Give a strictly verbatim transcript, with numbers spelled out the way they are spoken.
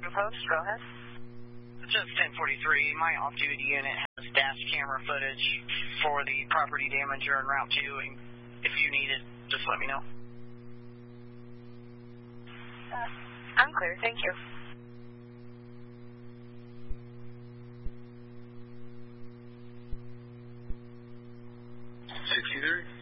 Post, go ahead. Just ten forty-three, my off-duty unit has dash camera footage for the property damage you're en route to, and if you need it, just let me know. Uh, unclear, thank you. sixty-three?